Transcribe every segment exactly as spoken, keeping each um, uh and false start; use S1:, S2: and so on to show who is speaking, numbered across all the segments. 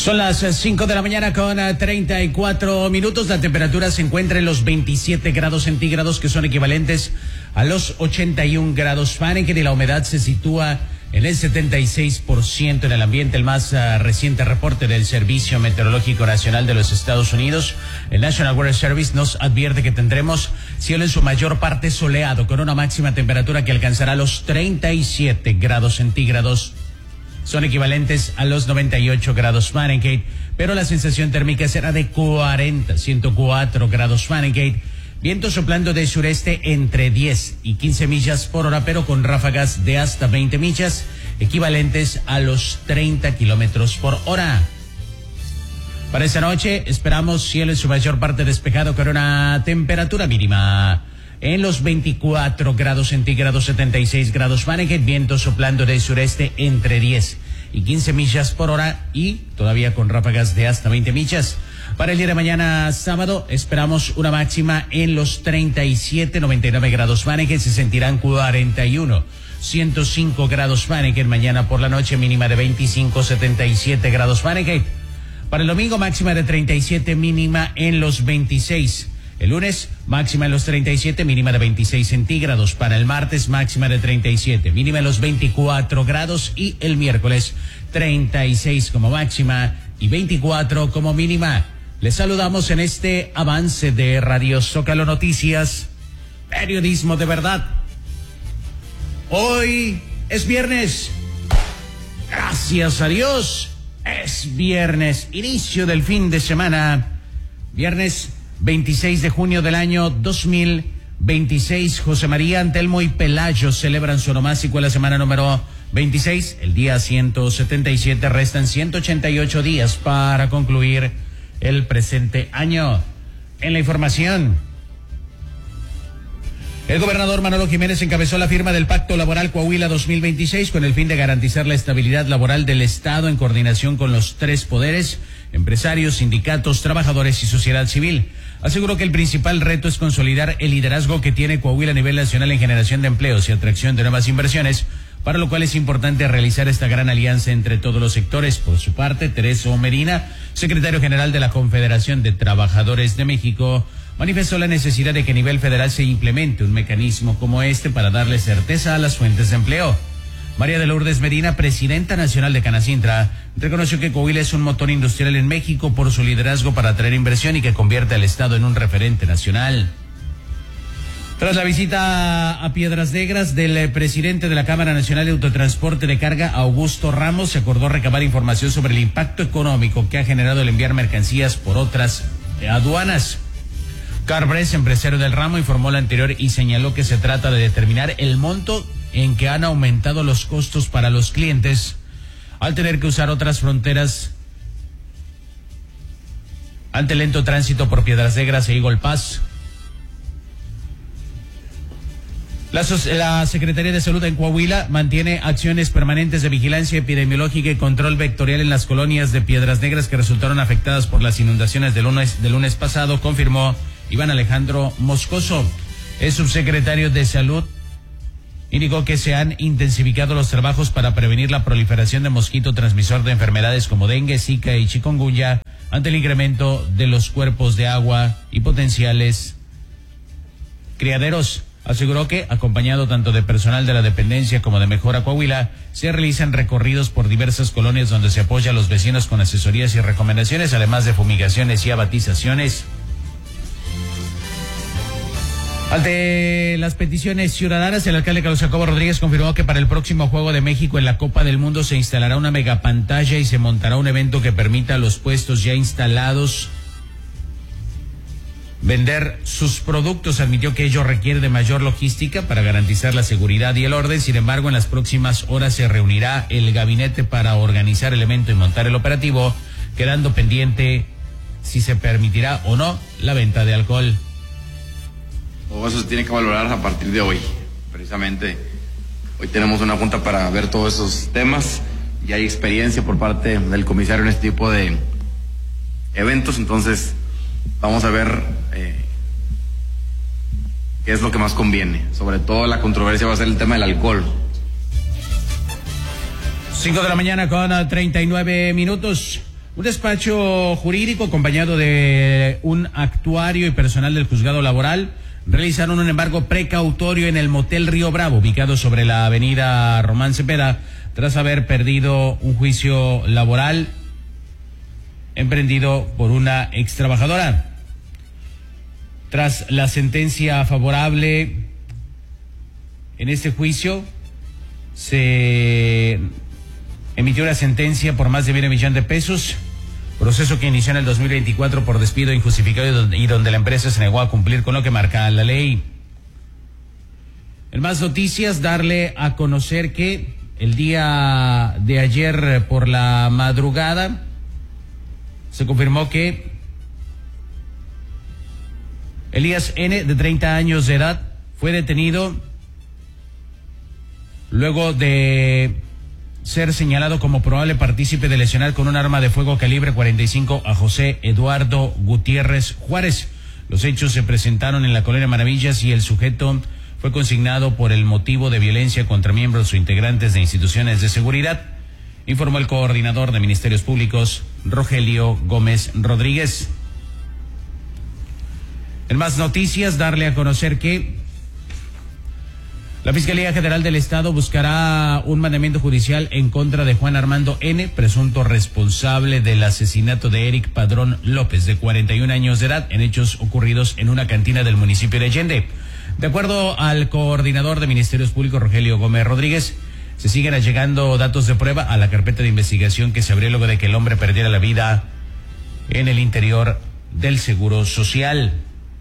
S1: Son las cinco de la mañana con treinta y cuatro minutos. La temperatura se encuentra en los veintisiete grados centígrados, que son equivalentes a los ochenta y un grados Fahrenheit, y la humedad se sitúa en el setenta y seis por ciento en el ambiente. El más uh, reciente reporte del Servicio Meteorológico Nacional de los Estados Unidos, el National Weather Service, nos advierte que tendremos cielo en su mayor parte soleado, con una máxima temperatura que alcanzará los treinta y siete grados centígrados. Son equivalentes a los noventa y ocho grados Fahrenheit, pero la sensación térmica será de cuarenta, ciento cuatro grados Fahrenheit. Viento soplando de sureste entre diez y quince millas por hora, pero con ráfagas de hasta veinte millas, equivalentes a los treinta kilómetros por hora. Para esta noche esperamos cielo en su mayor parte despejado, con una temperatura mínima en los veinticuatro grados centígrados, setenta y seis grados Fahrenheit, viento soplando de sureste entre diez y quince millas por hora y todavía con ráfagas de hasta veinte millas. Para el día de mañana sábado esperamos una máxima en los treinta y siete, noventa y nueve grados Fahrenheit, se sentirán cuarenta y uno, ciento cinco grados Fahrenheit. Mañana por la noche mínima de veinticinco, setenta y siete grados Fahrenheit. Para el domingo máxima de treinta y siete, mínima en los veintiséis. El lunes, máxima en los treinta y siete, mínima de veintiséis centígrados. Para el martes, máxima de treinta y siete, mínima en los veinticuatro grados. Y el miércoles, treinta y seis como máxima y veinticuatro como mínima. Les saludamos en este avance de Radio Zócalo Noticias, periodismo de verdad. Hoy es viernes. Gracias a Dios, es viernes, inicio del fin de semana. Viernes veintiséis de junio del año dos mil veintiséis. José María, Antelmo y Pelayo celebran su onomástico en la semana número veintiséis, el día ciento setenta y siete. Restan ciento ochenta y ocho días para concluir el presente año. En la información, el gobernador Manolo Jiménez encabezó la firma del Pacto Laboral Coahuila dos mil veintiséis con el fin de garantizar la estabilidad laboral del Estado en coordinación con los tres poderes: empresarios, sindicatos, trabajadores y sociedad civil. Aseguró que el principal reto es consolidar el liderazgo que tiene Coahuila a nivel nacional en generación de empleos y atracción de nuevas inversiones, para lo cual es importante realizar esta gran alianza entre todos los sectores. Por su parte, Tereso Medina, secretario general de la Confederación de Trabajadores de México, manifestó la necesidad de que a nivel federal se implemente un mecanismo como este para darle certeza a las fuentes de empleo. María de Lourdes Medina, presidenta nacional de Canacintra, reconoció que Coahuila es un motor industrial en México por su liderazgo para atraer inversión y que convierte al Estado en un referente nacional. Tras la visita a Piedras Negras del presidente de la Cámara Nacional de Autotransporte de Carga, Augusto Ramos, se acordó recabar información sobre el impacto económico que ha generado el enviar mercancías por otras aduanas. Carbres, empresario del ramo, informó lo anterior y señaló que se trata de determinar el monto en que han aumentado los costos para los clientes al tener que usar otras fronteras ante el lento tránsito por Piedras Negras e Eagle Pass. La, la Secretaría de Salud en Coahuila mantiene acciones permanentes de vigilancia epidemiológica y control vectorial en las colonias de Piedras Negras que resultaron afectadas por las inundaciones del lunes, del lunes pasado, confirmó Iván Alejandro Moscoso. El subsecretario de Salud indicó que se han intensificado los trabajos para prevenir la proliferación de mosquito transmisor de enfermedades como dengue, zika y chikungunya ante el incremento de los cuerpos de agua y potenciales criaderos. Aseguró que, acompañado tanto de personal de la dependencia como de Mejora Coahuila, se realizan recorridos por diversas colonias donde se apoya a los vecinos con asesorías y recomendaciones, además de fumigaciones y abatizaciones. Ante las peticiones ciudadanas, el alcalde Carlos Jacobo Rodríguez confirmó que para el próximo Juego de México en la Copa del Mundo se instalará una megapantalla y se montará un evento que permita a los puestos ya instalados vender sus productos. Admitió que ello requiere de mayor logística para garantizar la seguridad y el orden. Sin embargo, en las próximas horas se reunirá el gabinete para organizar el evento y montar el operativo, quedando pendiente si se permitirá o no la venta de alcohol.
S2: Todo eso se tiene que valorar a partir de hoy. Precisamente hoy tenemos una junta para ver todos esos temas y hay experiencia por parte del comisario en este tipo de eventos, entonces vamos a ver eh, qué es lo que más conviene. Sobre todo la controversia va a ser el tema del alcohol.
S1: Cinco de la mañana con treinta y nueve minutos. Un despacho jurídico acompañado de un actuario y personal del juzgado laboral realizaron un embargo precautorio en el Motel Río Bravo, ubicado sobre la avenida Román Cepeda, tras haber perdido un juicio laboral emprendido por una ex trabajadora. Tras la sentencia favorable en este juicio, se emitió una sentencia por más de medio millón de pesos, proceso que inició en el dos mil veinticuatro por despido injustificado y donde, y donde la empresa se negó a cumplir con lo que marca la ley. En más noticias, darle a conocer que el día de ayer por la madrugada se confirmó que Elías N., de treinta años de edad, fue detenido luego de ser señalado como probable partícipe de lesionar con un arma de fuego calibre cuarenta y cinco a José Eduardo Gutiérrez Juárez. Los hechos se presentaron en la Colonia Maravillas y el sujeto fue consignado por el motivo de violencia contra miembros o integrantes de instituciones de seguridad, informó el coordinador de Ministerios Públicos, Rogelio Gómez Rodríguez. En más noticias, darle a conocer que la Fiscalía General del Estado buscará un mandamiento judicial en contra de Juan Armando N., presunto responsable del asesinato de Eric Padrón López, de cuarenta y un años de edad, en hechos ocurridos en una cantina del municipio de Allende. De acuerdo al coordinador de Ministerios Públicos, Rogelio Gómez Rodríguez, se siguen allegando datos de prueba a la carpeta de investigación que se abrió luego de que el hombre perdiera la vida en el interior del Seguro Social.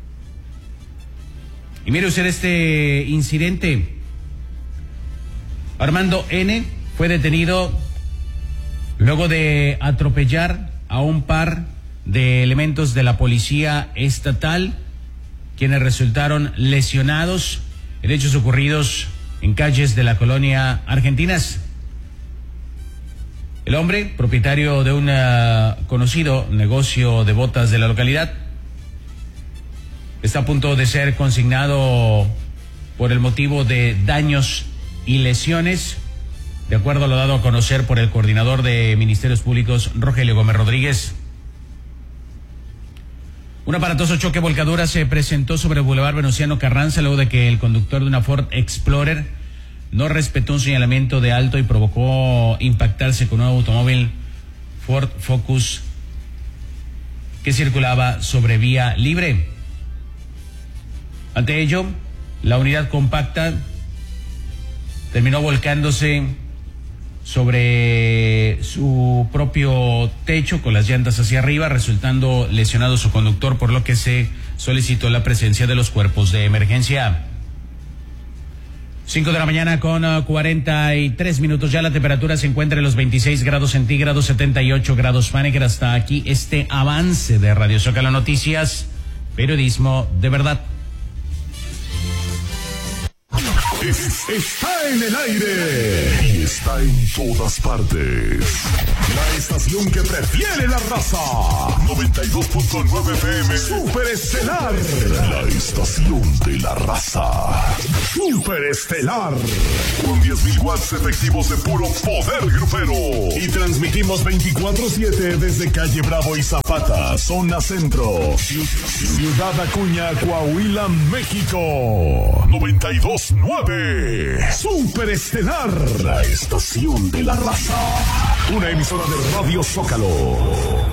S1: Y mire usted este incidente. Armando N. fue detenido luego de atropellar a un par de elementos de la policía estatal, quienes resultaron lesionados en hechos ocurridos en calles de la colonia Argentinas. El hombre, propietario de un uh, conocido negocio de botas de la localidad, está a punto de ser consignado por el motivo de daños y lesiones, de acuerdo a lo dado a conocer por el coordinador de Ministerios Públicos, Rogelio Gómez Rodríguez. Un aparatoso choque volcadura se presentó sobre el Boulevard Venustiano Carranza luego de que el conductor de una Ford Explorer no respetó un señalamiento de alto y provocó impactarse con un automóvil Ford Focus que circulaba sobre vía libre. Ante ello, la unidad compacta terminó volcándose sobre su propio techo con las llantas hacia arriba, resultando lesionado su conductor, por lo que se solicitó la presencia de los cuerpos de emergencia. Cinco de la mañana con uh, cuarenta y tres minutos. Ya la temperatura se encuentra en los veintiséis grados centígrados, setenta y ocho grados Fahrenheit. Hasta aquí este avance de Radio Zócalo Noticias, periodismo de verdad.
S3: Es, está en el aire y está en todas partes. La estación que prefiere la raza. noventa y dos punto nueve F M. Superestelar. La estación de la raza. Superestelar. Con diez mil watts efectivos de puro poder grupero. Y transmitimos veinticuatro siete desde Calle Bravo y Zapata, zona centro. Ciudad Acuña, Coahuila, México. noventa y dos punto nueve. Superestelar, la estación de la raza. Una emisora de Radio Zócalo.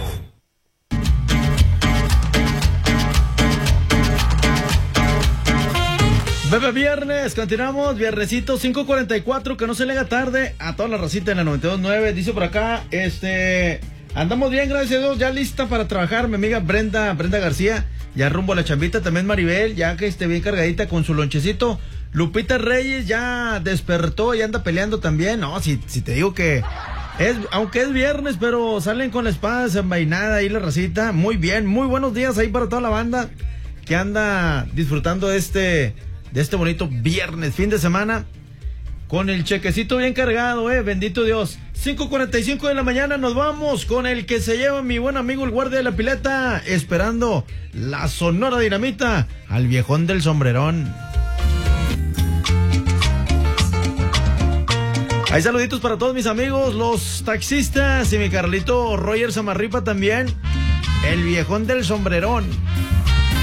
S4: Bebe Viernes, continuamos, viernesito cinco cuarenta y cuatro, que no se le haga tarde a toda la racita en la noventa y dos punto nueve. Dice por acá, este, andamos bien, gracias a Dios, ya lista para trabajar mi amiga Brenda, Brenda García, ya rumbo a la chambita, también Maribel, ya que esté bien cargadita con su lonchecito. Lupita Reyes ya despertó y anda peleando también. No, si, si te digo que es, aunque es viernes, pero salen con la espada desenvainada ahí la racita. Muy bien, muy buenos días ahí para toda la banda que anda disfrutando de este, de este bonito viernes, fin de semana, con el chequecito bien cargado, eh, bendito Dios. cinco cuarenta y cinco de la mañana nos vamos con el que se lleva mi buen amigo el guardia de la pileta, esperando la Sonora Dinamita al viejón del sombrerón. Hay saluditos para todos mis amigos, los taxistas y mi Carlito Roger Samarripa también. El viejón del sombrerón.